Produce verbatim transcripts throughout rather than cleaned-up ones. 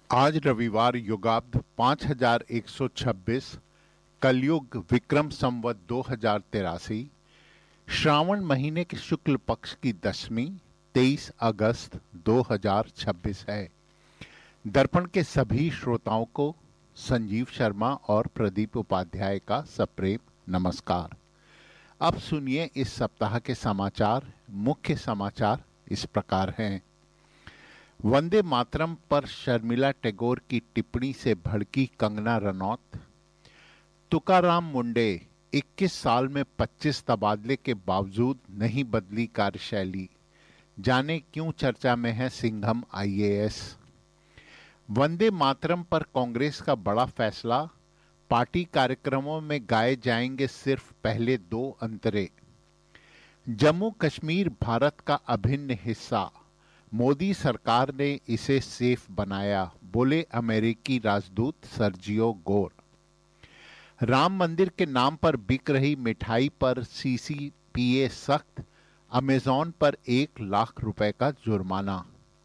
आज रविवार युगाब्द पाँच हजार एक सौ छब्बीस, कलयुग विक्रम संवत दो हजार तिरासी, श्रावण महीने के शुक्ल पक्ष की दशमी तेईस अगस्त दो हजार छब्बीस है। दर्पण के सभी श्रोताओं को संजीव शर्मा और प्रदीप उपाध्याय का सप्रेम नमस्कार। अब सुनिए इस सप्ताह के समाचार। मुख्य समाचार इस प्रकार हैं। वंदे मातरम पर शर्मिला टैगोर की टिप्पणी से भड़की कंगना रनौत। तुकाराम मुंडे इक्कीस साल में पच्चीस तबादले के बावजूद नहीं बदली कार्यशैली, जाने क्यों चर्चा में है सिंघम आईएएस। वंदे मातरम पर कांग्रेस का बड़ा फैसला, पार्टी कार्यक्रमों में गाए जाएंगे सिर्फ पहले दो अंतरे। जम्मू कश्मीर भारत का अभिन्न हिस्सा, मोदी सरकार ने इसे सेफ बनाया, बोले अमेरिकी राजदूत सर्जियो गोर। राम मंदिर के नाम पर बिक रही मिठाई पर सीसीपीए सख्त, अमेजॉन पर एक लाख रुपए का जुर्माना।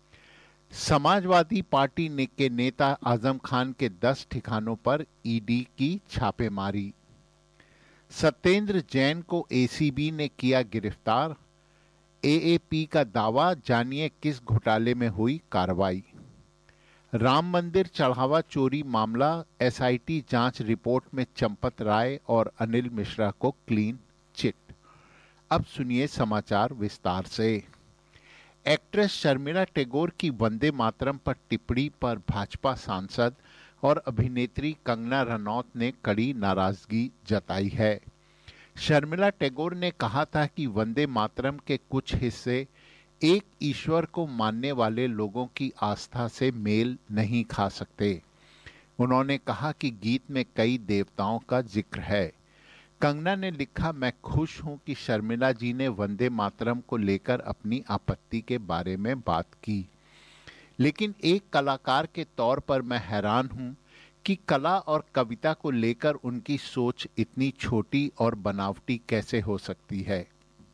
समाजवादी पार्टी ने के नेता आजम खान के दस ठिकानों पर ईडी की छापेमारी। सत्येंद्र जैन को एसीबी ने किया गिरफ्तार। एएपी का दावा, जानिए किस घोटाले में हुई कार्रवाई। राम मंदिर चढ़ावा चोरी मामला, एसआईटी जांच रिपोर्ट में चंपत राय और अनिल मिश्रा को क्लीन चिट। अब सुनिए समाचार विस्तार से। एक्ट्रेस शर्मिला टैगोर की वंदे मातरम पर टिप्पणी पर भाजपा सांसद और अभिनेत्री कंगना रनौत ने कड़ी नाराजगी जताई है। शर्मिला टैगोर ने कहा था कि वंदे मातरम के कुछ हिस्से एक ईश्वर को मानने वाले लोगों की आस्था से मेल नहीं खा सकते। उन्होंने कहा कि गीत में कई देवताओं का जिक्र है। कंगना ने लिखा, मैं खुश हूं कि शर्मिला जी ने वंदे मातरम को लेकर अपनी आपत्ति के बारे में बात की, लेकिन एक कलाकार के तौर पर मैं हैरान हूं कि कला और कविता को लेकर उनकी सोच इतनी छोटी और बनावटी कैसे हो सकती है।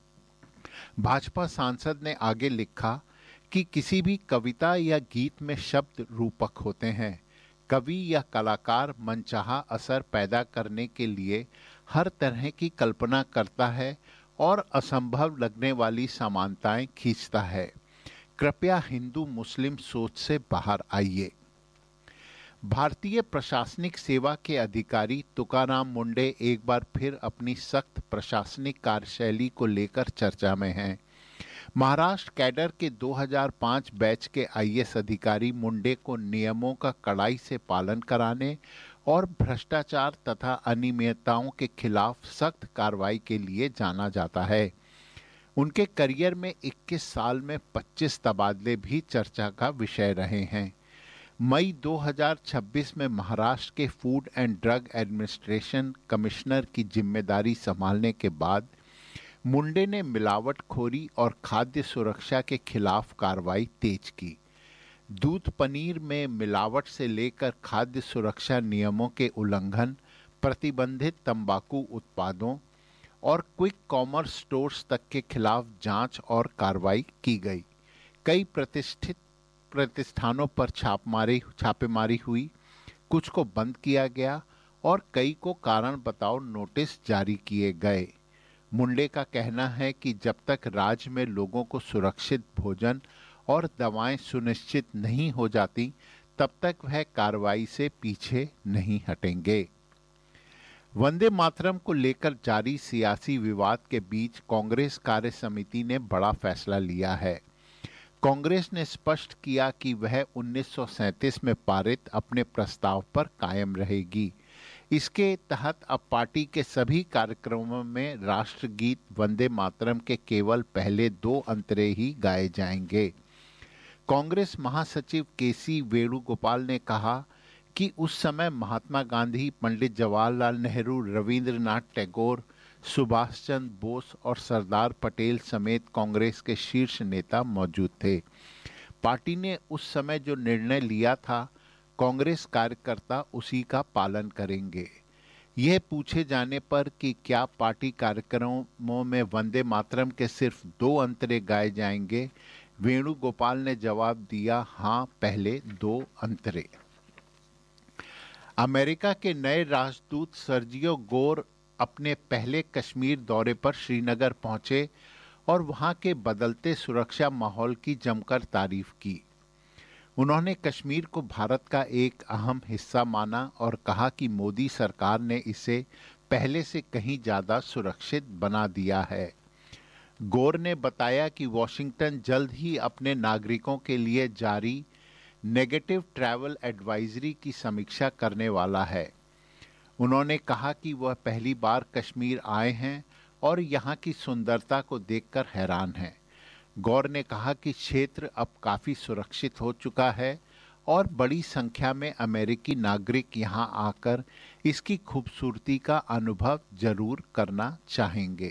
भाजपा सांसद ने आगे लिखा कि किसी भी कविता या गीत में शब्द रूपक होते हैं। कवि या कलाकार मनचाहा असर पैदा करने के लिए हर तरह की कल्पना करता है और असंभव लगने वाली समानताएं खींचता है। कृपया हिंदू मुस्लिम सोच से बाहर आइए। भारतीय प्रशासनिक सेवा के अधिकारी तुकाराम मुंडे एक बार फिर अपनी सख्त प्रशासनिक कार्यशैली को लेकर चर्चा में हैं। महाराष्ट्र कैडर के दो हज़ार पाँच बैच के आईएएस अधिकारी मुंडे को नियमों का कड़ाई से पालन कराने और भ्रष्टाचार तथा अनियमितताओं के खिलाफ सख्त कार्रवाई के लिए जाना जाता है। उनके करियर में इक्कीस साल में पच्चीस तबादले भी चर्चा का विषय रहे हैं। मई दो हज़ार छब्बीस में महाराष्ट्र के food and drug administration commissioner की जिम्मेदारी संभालने के बाद मुंडे ने मिलावटखोरी और खाद्य सुरक्षा के खिलाफ कार्रवाई तेज की। दूध पनीर में मिलावट से लेकर खाद्य सुरक्षा नियमों के उल्लंघन, प्रतिबंधित तंबाकू उत्पादों और क्विक कॉमर्स स्टोर्स तक के खिलाफ जांच और कार्रवाई की गई। कई प्रतिष्ठित प्रतिष्ठानों पर छापमारी छापेमारी हुई, कुछ को बंद किया गया और कई को कारण बताओ नोटिस जारी किए गए। मुंडे का कहना है कि जब तक राज्य में लोगों को सुरक्षित भोजन और दवाएं सुनिश्चित नहीं हो जाती, तब तक वह कार्रवाई से पीछे नहीं हटेंगे। वंदे मातरम को लेकर जारी सियासी विवाद के बीच कांग्रेस कार्य समिति ने बड़ा फैसला लिया है। कांग्रेस ने स्पष्ट किया कि वह उन्नीस सौ सैंतीस में पारित अपने प्रस्ताव पर कायम रहेगी। इसके तहत अब पार्टी के सभी कार्यक्रमों में राष्ट्रगीत वंदे मातरम के केवल पहले दो अंतरे ही गाए जाएंगे। कांग्रेस महासचिव केसी वेणुगोपाल ने कहा कि उस समय महात्मा गांधी, पंडित जवाहरलाल नेहरू, रविंद्रनाथ टैगोर, सुभाष चंद्र बोस और सरदार पटेल समेत कांग्रेस के शीर्ष नेता मौजूद थे। पार्टी ने उस समय जो निर्णय लिया था, कांग्रेस कार्यकर्ता उसी का पालन करेंगे। यह पूछे जाने पर कि क्या पार्टी कार्यक्रमों में वंदे मातरम के सिर्फ दो अंतरे गाए जाएंगे, वेणुगोपाल ने जवाब दिया, हां, पहले दो अंतरे। अमेरिका के नए राजदूत सर्जियो गोर अपने पहले कश्मीर दौरे पर श्रीनगर पहुंचे और वहां के बदलते सुरक्षा माहौल की जमकर तारीफ की। उन्होंने कश्मीर को भारत का एक अहम हिस्सा माना और कहा कि मोदी सरकार ने इसे पहले से कहीं ज्यादा सुरक्षित बना दिया है। गोर ने बताया कि वॉशिंगटन जल्द ही अपने नागरिकों के लिए जारी नेगेटिव ट्रैवल एडवाइजरी की समीक्षा करने वाला है। उन्होंने कहा कि वह पहली बार कश्मीर आए हैं और यहाँ की सुंदरता को देखकर हैरान हैं। गौर ने कहा कि क्षेत्र अब काफी सुरक्षित हो चुका है और बड़ी संख्या में अमेरिकी नागरिक यहां आकर इसकी खूबसूरती का अनुभव जरूर करना चाहेंगे।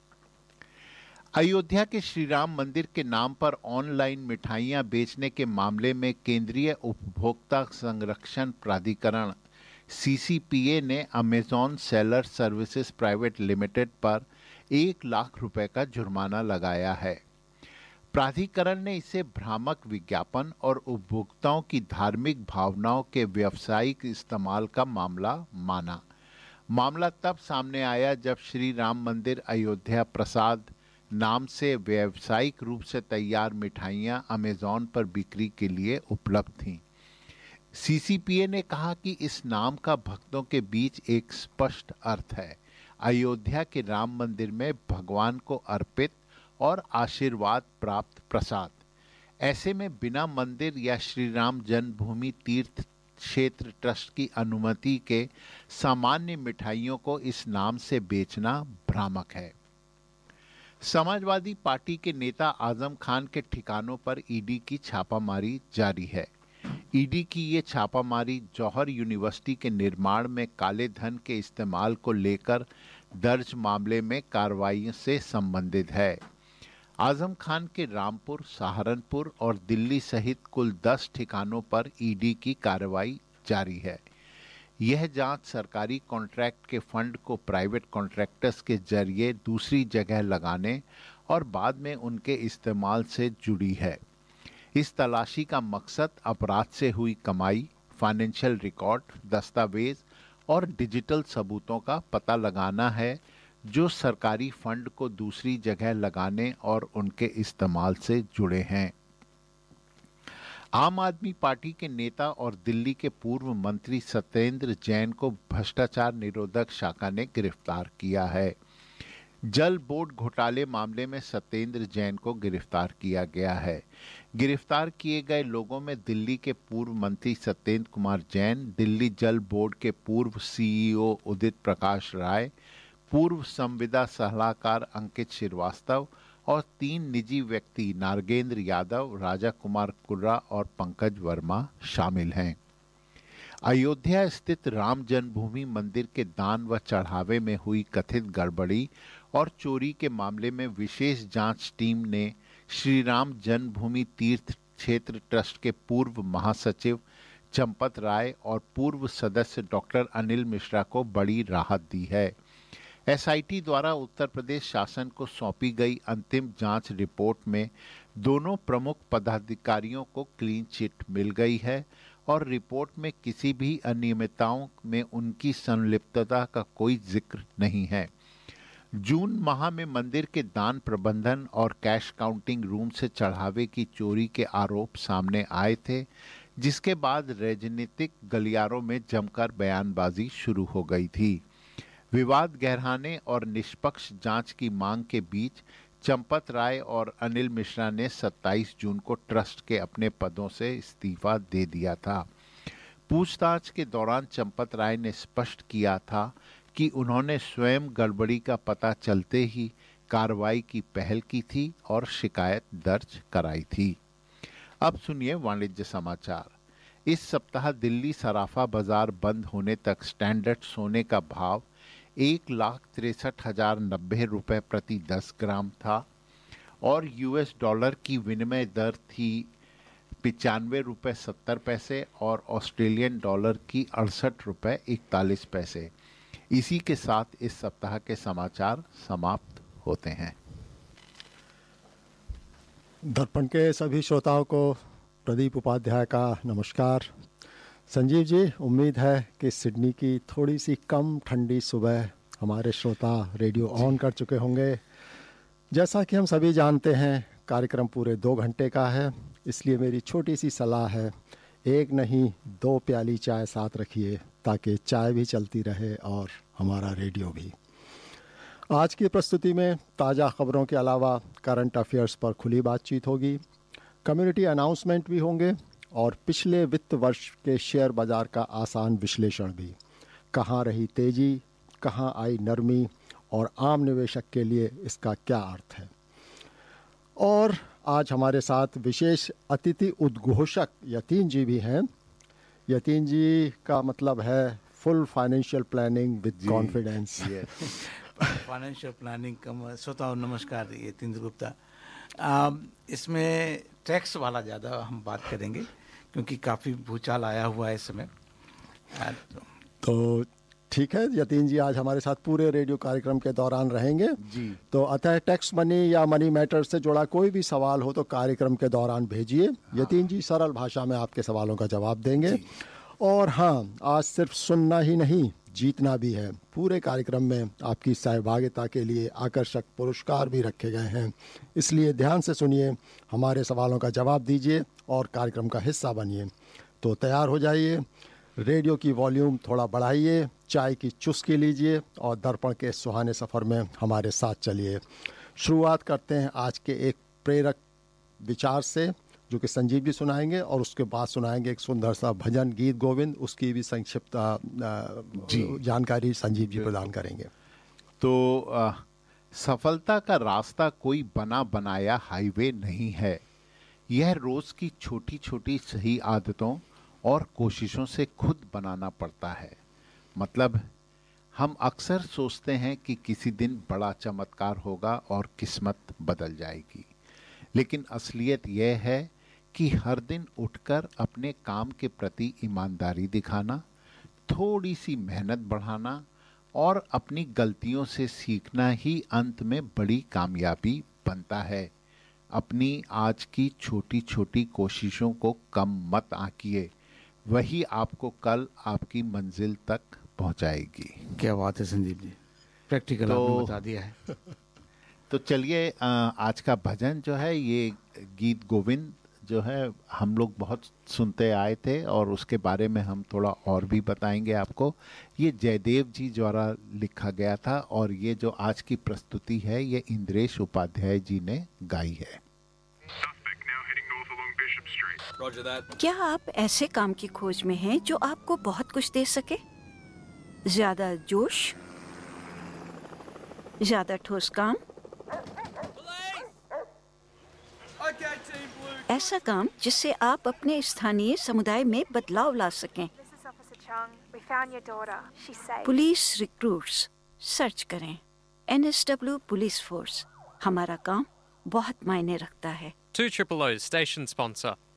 अयोध्या के श्री राम मंदिर के नाम पर ऑनलाइन मिठाइयां बेचने के मामले में केंद्रीय उपभोक्ता संरक्षण प्राधिकरण सी सी पी ए ने Amazon seller services private limited पर एक लाख रुपए का जुर्माना लगाया है। प्राधिकरण ने इसे भ्रामक विज्ञापन और उपभोक्ताओं की धार्मिक भावनाओं के व्यावसायिक इस्तेमाल का मामला माना। मामला तब सामने आया जब श्री राम मंदिर अयोध्या प्रसाद नाम से व्यावसायिक रूप से तैयार मिठाइयां अमेजॉन पर बिक्री के लिए उपलब्ध थीं। सी सी पी ए ने कहा कि इस नाम का भक्तों के बीच एक स्पष्ट अर्थ है, अयोध्या के राम मंदिर में भगवान को अर्पित और आशीर्वाद प्राप्त प्रसाद। ऐसे में बिना मंदिर या श्री राम जन्मभूमि तीर्थ क्षेत्र ट्रस्ट की अनुमति के सामान्य मिठाइयों को इस नाम से बेचना भ्रामक है। समाजवादी पार्टी के नेता आजम खान के ठिकानों पर ई डी की छापामारी जारी है। ई डी की ये छापामारी जौहर यूनिवर्सिटी के निर्माण में काले धन के इस्तेमाल को लेकर दर्ज मामले में कार्रवाई से संबंधित है। आजम खान के रामपुर, सहारनपुर और दिल्ली सहित कुल दस ठिकानों पर ई डी की कार्रवाई जारी है। यह जांच सरकारी कॉन्ट्रैक्ट के फंड को प्राइवेट कॉन्ट्रैक्टर्स के जरिए दूसरी जगह लगाने और बाद में उनके इस्तेमाल से जुड़ी है। इस तलाशी का मकसद अपराध से हुई कमाई, फाइनेंशियल रिकॉर्ड, दस्तावेज और डिजिटल सबूतों का पता लगाना है जो सरकारी फंड को दूसरी जगह लगाने और उनके इस्तेमाल से जुड़े हैं। आम आदमी पार्टी के नेता और दिल्ली के पूर्व मंत्री सत्येंद्र जैन को भ्रष्टाचार निरोधक शाखा ने गिरफ्तार किया है। जल बोर्ड घोटाले मामले में सत्येंद्र जैन को गिरफ्तार किया गया है। गिरफ्तार किए गए लोगों में दिल्ली के पूर्व मंत्री सत्येंद्र कुमार जैन, दिल्ली जल बोर्ड के पूर्व सी ई ओ उदित प्रकाश राय, पूर्व संविदा सलाहकार अंकित श्रीवास्तव और तीन निजी व्यक्ति नागेंद्र यादव, राजा कुमार कुर्रा और पंकज वर्मा शामिल हैं। अयोध्या स्थित राम जन्मभूमि मंदिर के दान व चढ़ावे में हुई कथित गड़बड़ी और चोरी के मामले में विशेष जांच टीम ने श्री राम जन्मभूमि तीर्थ क्षेत्र ट्रस्ट के पूर्व महासचिव चंपत राय और पूर्व सदस्य डॉक्टर अनिल मिश्रा को बड़ी राहत दी है। एस आई टी द्वारा उत्तर प्रदेश शासन को सौंपी गई अंतिम जांच रिपोर्ट में दोनों प्रमुख पदाधिकारियों को क्लीन चिट मिल गई है और रिपोर्ट में किसी भी अनियमितताओं में उनकी संलिप्तता का कोई जिक्र नहीं है। जून माह में मंदिर के दान प्रबंधन और कैश काउंटिंग रूम से चढ़ावे की चोरी के आरोप सामने आए थे, जिसके बाद राजनीतिक गलियारों में जमकर बयानबाजी शुरू हो गई थी। विवाद गहराने और निष्पक्ष जांच की मांग के बीच चंपत राय और अनिल मिश्रा ने सत्ताईस जून को ट्रस्ट के अपने पदों से इस्तीफा दे दिया था। पूछताछ के दौरान चंपत राय ने स्पष्ट किया था कि उन्होंने स्वयं गड़बड़ी का पता चलते ही कार्रवाई की पहल की थी और शिकायत दर्ज कराई थी। अब सुनिए वाणिज्य समाचार। इस सप्ताह दिल्ली सराफा बाजार बंद होने तक स्टैंडर्ड सोने का भाव एक लाख तिरसठ हजार नब्बे रुपये प्रति दस ग्राम था और यूएस डॉलर की विनिमय दर थी पिचानवे रुपये सत्तर पैसे और ऑस्ट्रेलियन डॉलर की अड़सठ रुपये इकतालीस पैसे। इसी के साथ इस सप्ताह के समाचार समाप्त होते हैं। दर्पण के सभी श्रोताओं को प्रदीप उपाध्याय का नमस्कार। संजीव जी, उम्मीद है कि सिडनी की थोड़ी सी कम ठंडी सुबह हमारे श्रोता रेडियो ऑन कर चुके होंगे। जैसा कि हम सभी जानते हैं, कार्यक्रम पूरे दो घंटे का है, इसलिए मेरी छोटी सी सलाह है, एक नहीं दो प्याली चाय साथ रखिए ताकि चाय भी चलती रहे और हमारा रेडियो भी। आज की प्रस्तुति में ताज़ा खबरों के अलावा करंट अफेयर्स पर खुली बातचीत होगी, कम्युनिटी अनाउंसमेंट भी होंगे और पिछले वित्त वर्ष के शेयर बाज़ार का आसान विश्लेषण भी। कहाँ रही तेज़ी, कहाँ आई नरमी और आम निवेशक के लिए इसका क्या अर्थ है। और आज हमारे साथ विशेष अतिथि उद्घोषक यतीन जी भी हैं। यतीन जी का मतलब है full financial planning with confidence. Financial planning का श्रोताओं नमस्कार, यतीन गुप्ता। आ, इसमें टैक्स वाला ज़्यादा हम बात करेंगे क्योंकि काफ़ी भूचाल आया हुआ है इस समय। तो ठीक है यतीन जी, आज हमारे साथ पूरे रेडियो कार्यक्रम के दौरान रहेंगे जी। तो अतः टैक्स मनी या मनी मैटर से जुड़ा कोई भी सवाल हो तो कार्यक्रम के दौरान भेजिए। हाँ। यतीन जी सरल भाषा में आपके सवालों का जवाब देंगे। और हाँ, आज सिर्फ सुनना ही नहीं, जीतना भी है। पूरे कार्यक्रम में आपकी सहभागिता के लिए आकर्षक पुरस्कार भी रखे गए हैं, इसलिए ध्यान से सुनिए, हमारे सवालों का जवाब दीजिए और कार्यक्रम का हिस्सा बनिए। तो तैयार हो जाइए, रेडियो की वॉल्यूम थोड़ा बढ़ाइए, चाय की चुस्की लीजिए और दर्पण के सुहाने सफ़र में हमारे साथ चलिए। शुरुआत करते हैं आज के एक प्रेरक विचार से जो कि संजीव जी सुनाएंगे और उसके बाद सुनाएंगे एक सुंदर सा भजन गीत गोविंद, उसकी भी संक्षिप्त जानकारी संजीव जी प्रदान करेंगे। तो आ, सफलता का रास्ता कोई बना बनाया हाईवे नहीं है, यह रोज की छोटी छोटी सही आदतों और कोशिशों से खुद बनाना पड़ता है। मतलब हम अक्सर सोचते हैं कि किसी दिन बड़ा चमत्कार होगा और किस्मत बदल जाएगी, लेकिन असलियत यह है कि हर दिन उठकर अपने काम के प्रति ईमानदारी दिखाना, थोड़ी सी मेहनत बढ़ाना और अपनी गलतियों से सीखना ही अंत में बड़ी कामयाबी बनता है। अपनी आज की छोटी छोटी कोशिशों को कम मत आंकिए, वही आपको कल आपकी मंजिल तक पहुंचाएगी। क्या बात है संजीव जी, प्रैक्टिकल तो, आपने बता दिया है। तो चलिए, आज का भजन जो है, ये गीत गोविंद जो है हम लोग बहुत सुनते आए थे और उसके बारे में हम थोड़ा और भी बताएंगे आपको। ये जयदेव जी द्वारा लिखा गया था और ये जो आज की प्रस्तुति है ये इंद्रेश उपाध्याय जी ने गाई है। क्या आप ऐसे काम की खोज में हैं जो आपको बहुत कुछ दे सके? ज्यादा जोश, ज्यादा ठोस काम, ऐसा काम जिससे आप अपने स्थानीय समुदाय में बदलाव ला सकें। पुलिस रिक्रूट्स सर्च करें N S W police force. हमारा काम बहुत मायने रखता है। To triple O station sponsor.